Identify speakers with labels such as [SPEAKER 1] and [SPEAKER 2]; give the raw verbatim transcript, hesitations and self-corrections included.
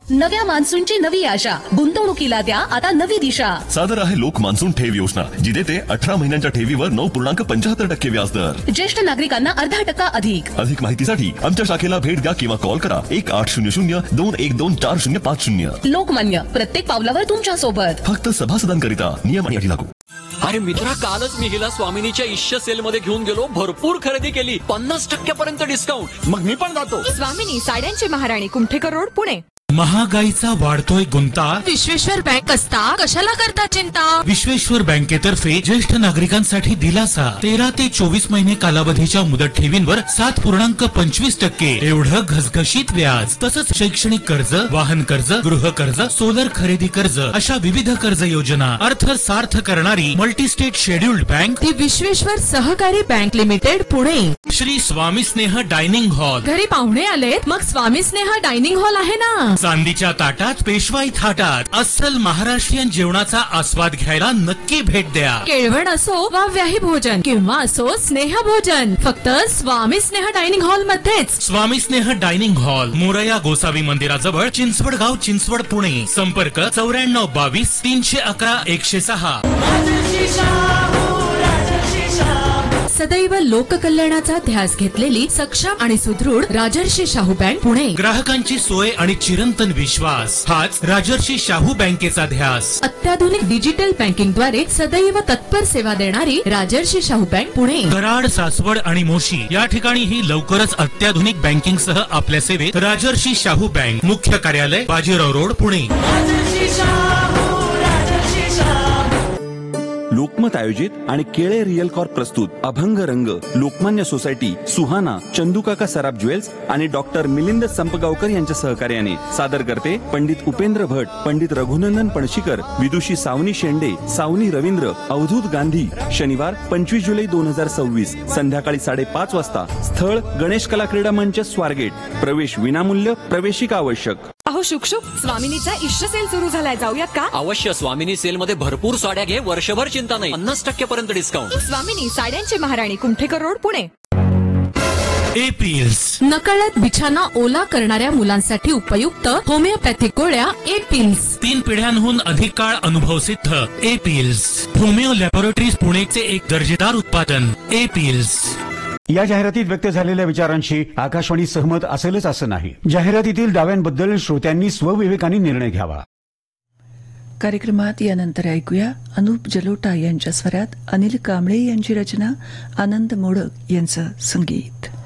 [SPEAKER 1] नव्या मान्सूनची नवी आशा, गुंतवणुकीला द्या आता नवी दिशा.
[SPEAKER 2] सादर आहे लोक मान्सून ठेव योजना, जी देते अठरा महिन्यांच्या ठेवीवर नऊ पूर्णांक पंच्याहत्तर टक्के व्याजदर.
[SPEAKER 1] ज्येष्ठ नागरिकांना अर्धा टक्का अधिक.
[SPEAKER 2] अधिक माहितीसाठी आमच्या शाखेला भेट द्या किंवा कॉल करा एक आठ शून्य शून्य दोन एक दोन चार शून्य पाच शून्य.
[SPEAKER 1] लोकमान्य, प्रत्येक पावलावर तुमच्या सोबत.
[SPEAKER 2] फक्त सभासदांकरिता. नियम आणि अटी लागू.
[SPEAKER 3] अरे मित्रा, कालच मी हिला स्वामिनीच्या इश्य सेल मध्ये घेऊन गेलो, भरपूर खरेदी केली, पन्नास टक्क्यापर्यंत डिस्काउंट.
[SPEAKER 4] मग मी पण जातो.
[SPEAKER 5] स्वामिनी साड्यांची महाराणी, कुमठेकर रोड, पुणे.
[SPEAKER 6] महागाईचा वाढतोय गुंता.
[SPEAKER 5] विश्वेश्वर बँक असता कशाला करता चिंता.
[SPEAKER 6] विश्वेश्वर बँकेतर्फे ज्येष्ठ नागरिकांसाठी दिलासा. तेरा ते चोवीस महिने कालावधीच्या मुदत ठेवींवर सात पूर्णांक पंचवीस टक्के एवढं घसघशीत व्याज. तसंच शैक्षणिक कर्ज, वाहन कर्ज, गृह कर्ज, सोलर खरेदी कर्ज अशा विविध कर्ज योजना अर्थ सार्थ करणारी मल्टीस्टेट शेड्युल्ड बँक
[SPEAKER 5] ती विश्वेश्वर सहकारी बँक लिमिटेड, पुणे.
[SPEAKER 6] श्री स्वामी स्नेह डायनिंग हॉल.
[SPEAKER 5] घरी पाहुणे आलेत, मग स्वामी स्नेह डायनिंग हॉल आहे ना.
[SPEAKER 6] चांदीच्या ताटात, पेशवाई थाटात अस्सल महाराष्ट्रीयन जेवणाचा आस्वाद घ्यायला नक्की भेट द्या.
[SPEAKER 5] केळवण असो वा व्याही भोजन किंवा असो स्नेह भोजन, फक्त स्वामी स्नेह डायनिंग हॉल मध्येच.
[SPEAKER 6] स्वामी स्नेह डायनिंग हॉल, मोरया गोसावी मंदिराजवळ, चिंचवडगाव, चिंचवड, पुणे. संपर्क चौऱ्याण्णव बावीस तीनशे अकरा एकशे सहा.
[SPEAKER 5] सदैव लोककल्याणाचा ध्यास घेतलेली सक्षम आणि सुदृढ राजर्षी शाहू बँक, पुणे.
[SPEAKER 6] ग्राहकांची सोय आणि चिरंतन विश्वास हाच राजर्षी शाहू बँकेचा ध्यास.
[SPEAKER 5] अत्याधुनिक डिजिटल बँकिंगद्वारे सदैव तत्पर सेवा देणारी राजर्षी शाहू बँक, पुणे.
[SPEAKER 6] कराड, सासवड आणि मोशी या ठिकाणी ही लवकरच अत्याधुनिक बँकिंग सह आपल्या सेवेत राजर्षी शाहू बँक. मुख्य कार्यालय बाजीराव रोड, पुणे.
[SPEAKER 7] लोकमत आयोजित आणि केळे रिअल कॉर्प प्रस्तुत अभंग रंग, लोकमान्य सोसायटी, सुहाना, चंदूकाका सराफ ज्वेल्स आणि डॉक्टर मिलिंद संपगावकर यांच्या सहकार्याने सादर करते पंडित उपेंद्र भट, पंडित रघुनंदन पणशीकर, विदुषी सावनी शेंडे, सावनी रवींद्र, अवधूत गांधी. शनिवार पंचवीस जुलै दोन हजार सव्वीस संध्याकाळी साडेपाच वाजता. स्थळ गणेश कला क्रीडा मंच, स्वारगेट. प्रवेश विनामूल्य, प्रवेशिका आवश्यक.
[SPEAKER 5] अहो शुकशुक, स्वामिनीचा इश्य सेल सुरू झालाय, जाऊयात का?
[SPEAKER 3] अवश्य. स्वामिनी सेल मध्ये भरपूर साड्या घे, वर्षभर चिंता नाही, पन्नास टक्क्यापर्यंत डिस्काउंट.
[SPEAKER 5] स्वामिनी साड्यांची महाराणी, कुमठेकर रोड, पुणे.
[SPEAKER 6] एपिल्स,
[SPEAKER 5] नकळत बिछाना ओला करणाऱ्या मुलांसाठी उपयुक्त होमिओपॅथिक गोळ्या एपिल्स.
[SPEAKER 6] तीन पिढ्यांहून अधिक काळ अनुभव सिद्ध एपिल्स. होमिओ लॅबोरेटरीज, पुणेचे एक दर्जेदार उत्पादन एपिल्स.
[SPEAKER 8] या जाहिरातीत व्यक्त झालेल्या विचारांशी आकाशवाणी सहमत असेलच असं नाही. जाहिरातीतील दाव्यांबद्दल श्रोत्यांनी स्वविवेकाने निर्णय घ्यावा.
[SPEAKER 9] कार्यक्रमात यानंतर ऐकूया अनुप जलोटा यांच्या स्वरात अनिल कांबळे यांची रचना, आनंद मोडक यांचं संगीत.